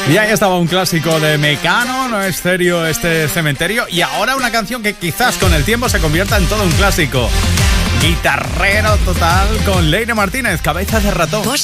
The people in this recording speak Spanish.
Y ahí estaba un clásico de Mecano, no es serio este cementerio. Y ahora una canción que quizás con el tiempo se convierta en todo un clásico. Guitarrero total con Leire Martínez, Cabeza de ratón.